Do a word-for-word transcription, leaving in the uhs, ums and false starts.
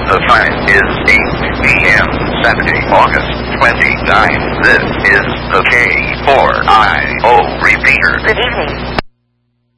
The time is eight p m Saturday, August twenty-ninth. This is the K four I